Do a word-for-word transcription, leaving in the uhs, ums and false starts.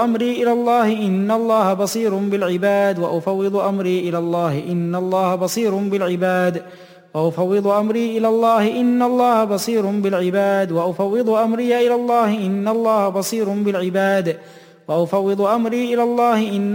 أمري إلى الله إن الله بصير بالعباد وأفوض أمري إلى الله إن الله بصير بالعباد وأفوض أمري إلى الله إن الله بصير بالعباد وأفوض أمري إلى الله إن الله بصير بالعباد وأفوض أمري إلى الله إن